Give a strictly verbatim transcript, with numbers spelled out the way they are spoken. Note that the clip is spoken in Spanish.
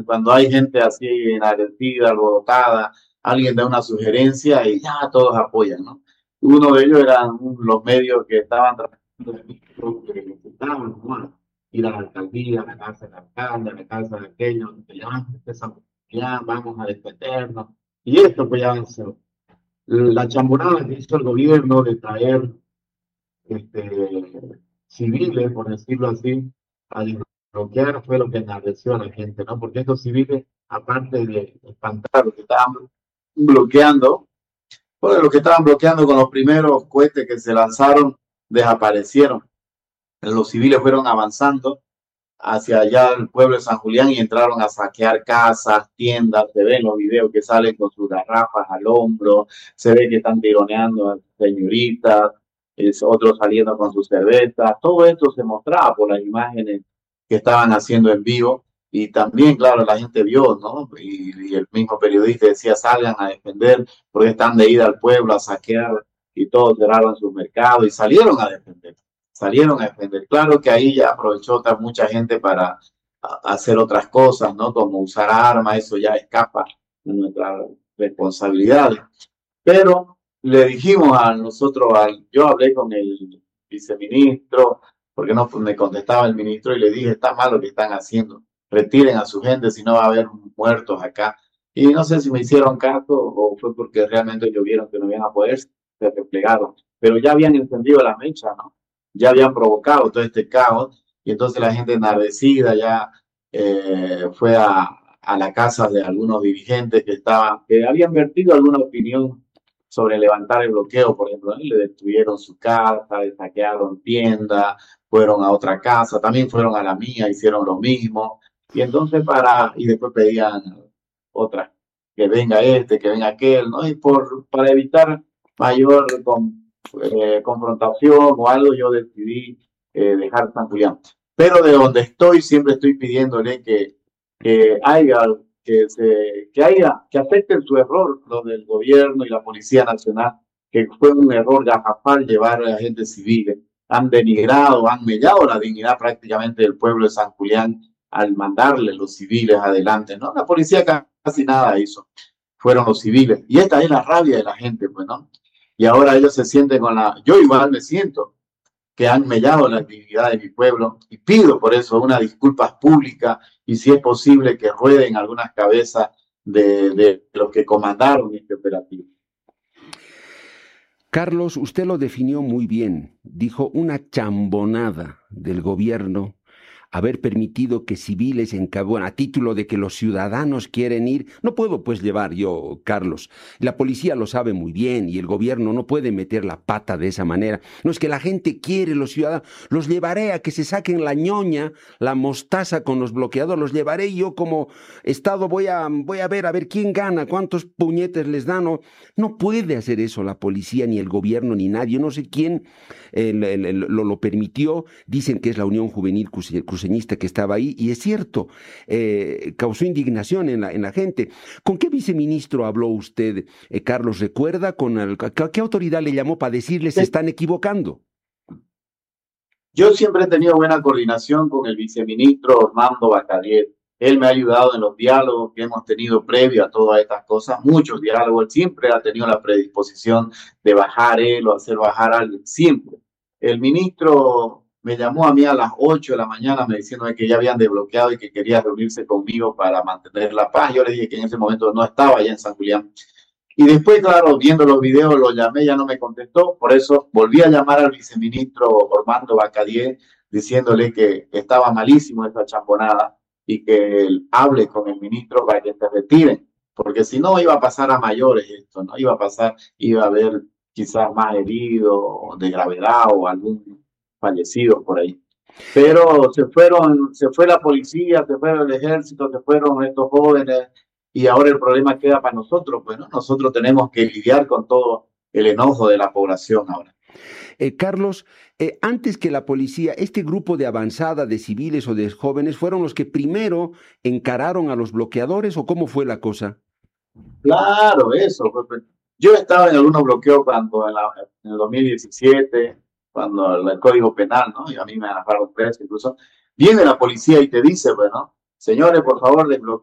cuando hay gente así enardecida, alborotada, alguien da una sugerencia y ya todos apoyan, ¿no? Uno de ellos eran los medios que estaban tratando de que necesitaban, ¿no? Ir a la alcaldía, a la casa del alcalde, a la casa de aquellos, que ya, ya vamos a defendernos. Y esto pues ya se, la chamburada que hizo el gobierno de traer este, civiles, por decirlo así, a desbloquear fue lo que enardeció a la gente, ¿no? Porque estos civiles, aparte de espantar lo que estaban bloqueando, bueno, los que estaban bloqueando con los primeros cohetes que se lanzaron, desaparecieron. Los civiles fueron avanzando hacia allá el pueblo de San Julián y entraron a saquear casas, tiendas. Se ven los videos que salen con sus garrafas al hombro, se ve que están tironeando a señoritas, es, otros saliendo con sus cervezas. Todo esto se mostraba por las imágenes que estaban haciendo en vivo y también, claro, la gente vio, ¿no? Y, y el mismo periodista decía, salgan a defender porque están de ida al pueblo a saquear y todos cerraron sus mercados y salieron a defender. Salieron a defender. Claro que ahí ya aprovechó otra, mucha gente para a, hacer otras cosas, ¿no? Como usar armas, eso ya escapa de nuestras responsabilidades. Pero le dijimos a nosotros, al, yo hablé con el viceministro, porque no me contestaba el ministro, y le dije, está mal lo que están haciendo, retiren a su gente, si no va a haber muertos acá. Y no sé si me hicieron caso o fue porque realmente ellos vieron que no iban a poder, se replegaron. Pero ya habían encendido la mecha, ¿no? Ya habían provocado todo este caos y entonces la gente enardecida ya eh, fue a, a la casa de algunos dirigentes que estaban, que habían vertido alguna opinión sobre levantar el bloqueo, por ejemplo, ¿eh? Le destruyeron su casa, le saquearon tiendas, fueron a otra casa, también fueron a la mía, hicieron lo mismo, y entonces para, y después pedían otra, que venga este, que venga aquel, ¿no? Y por, para evitar mayor con, eh, confrontación o algo, yo decidí eh, dejar San Julián. Pero de donde estoy, siempre estoy pidiéndole que, que haya, que, se, que haya, que acepten su error, lo del gobierno y la Policía Nacional, que fue un error garrafal llevar a gente civil. Han denigrado, han mellado la dignidad prácticamente del pueblo de San Julián al mandarle los civiles adelante, ¿no? La policía casi nada hizo, fueron los civiles. Y esta es la rabia de la gente, pues, ¿no? Y ahora ellos se sienten con la... Yo igual me siento que han mellado la dignidad de mi pueblo y pido por eso unas disculpas públicas y si es posible que rueden algunas cabezas de, de los que comandaron este operativo. Carlos, usted lo definió muy bien. Dijo una chambonada del gobierno haber permitido que civiles en Cabo, a título de que los ciudadanos quieren ir. No puedo pues llevar yo, Carlos. La policía lo sabe muy bien y el gobierno no puede meter la pata de esa manera. No es que la gente quiere, los ciudadanos, los llevaré a que se saquen la ñoña, la mostaza con los bloqueadores, los llevaré y yo como Estado voy a, voy a ver, a ver quién gana, cuántos puñetes les dan. No, no puede hacer eso la policía, ni el gobierno, ni nadie. Yo no sé quién eh, lo, lo permitió. Dicen que es la Unión Juvenil Cruceñista que estaba ahí, y es cierto, eh, causó indignación en la, en la gente. ¿Con qué viceministro habló usted, eh, Carlos? ¿Recuerda? Con el, ¿qué, ¿Qué autoridad le llamó para decirles se están equivocando? Yo siempre he tenido buena coordinación con el viceministro Armando Bacalier. Él me ha ayudado en los diálogos que hemos tenido previo a todas estas cosas, muchos diálogos. Él siempre ha tenido la predisposición de bajar él o hacer bajar a alguien, siempre. El ministro me llamó a mí a las ocho de la mañana me diciendo que ya habían desbloqueado y que quería reunirse conmigo para mantener la paz. Yo le dije que en ese momento no estaba allá en San Julián. Y después, claro, viendo los videos, lo llamé, ya no me contestó. Por eso volví a llamar al viceministro Armando Bacalier diciéndole que estaba malísimo esta champonada y que él hable con el ministro para que se retiren. Porque si no, iba a pasar a mayores esto, ¿no? Iba a pasar, iba a haber quizás más heridos de gravedad o algún fallecidos por ahí. Pero se fueron, se fue la policía, se fue el ejército, se fueron estos jóvenes y ahora el problema queda para nosotros, pues, ¿no? Nosotros tenemos que lidiar con todo el enojo de la población ahora. Eh, Carlos, eh, antes que la policía, este grupo de avanzada de civiles o de jóvenes fueron los que primero encararon a los bloqueadores, ¿o cómo fue la cosa? Claro, eso. Yo estaba en algunos bloqueos cuando en, la, en el dos mil diecisiete, cuando el, el Código Penal, ¿no? Y a mí me agarraron preso incluso. Viene la policía y te dice, bueno, señores, por favor, desbloqueen